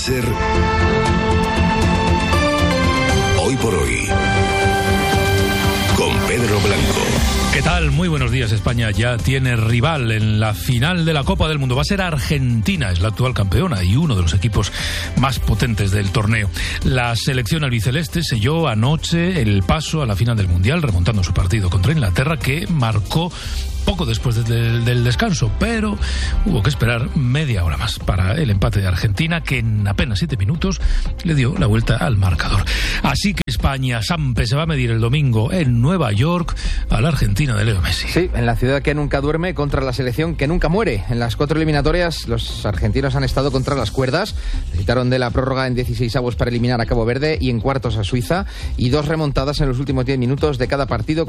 ser Hoy por Hoy, con Pedro Blanco. ¿Qué tal? Muy buenos días. España ya tiene rival en la final de la Copa del Mundo. Va a ser Argentina, es la actual campeona y uno de los equipos más potentes del torneo. La selección albiceleste selló anoche el paso a la final del Mundial, remontando su partido contra Inglaterra, que marcó poco después del descanso, pero hubo que esperar media hora más para el empate de Argentina, que en apenas 7 minutos le dio la vuelta al marcador. Así que España-Sampe se va a medir el domingo en Nueva York a la Argentina de Leo Messi. Sí, en la ciudad que nunca duerme, contra la selección que nunca muere. En las 4 eliminatorias los argentinos han estado contra las cuerdas. Necesitaron de la prórroga en 16avos para eliminar a Cabo Verde y en cuartos a Suiza, y 2 remontadas en los últimos 10 minutos de cada partido